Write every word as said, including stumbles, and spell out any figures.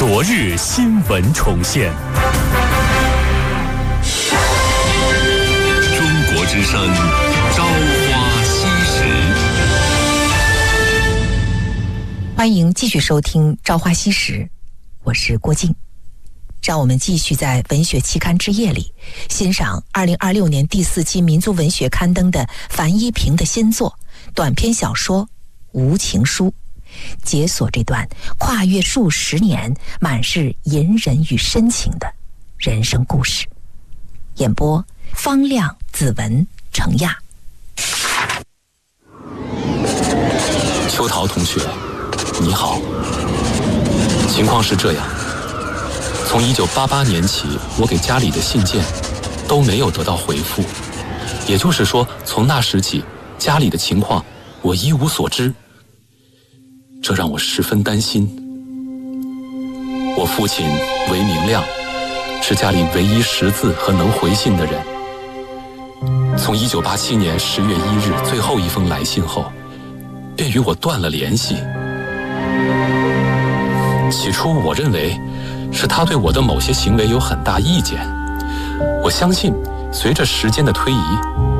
昨日新闻重现。 中国之声，朝花夕拾。 欢迎继续收听《朝花夕拾》，我是郭静。让我们继续在文学期刊之夜里欣赏二零二六年第四期民族文学刊登的樊一平的新作短篇小说《无情书》，解锁这段跨越数十年、满是隐忍与深情的人生故事。演播：方亮、子文、程亚。 秋桃同学，你好。情况是这样，从一九八八年起，我给家里的信件都没有得到回复，也就是说，从那时起，家里的情况我一无所知。这让我十分担心。我父亲韦明亮，是家里唯一识字和能回信的人。从一九八七年十月一日最后一封来信后，便与我断了联系。起初我认为是他对我的某些行为有很大意见，我相信随着时间的推移，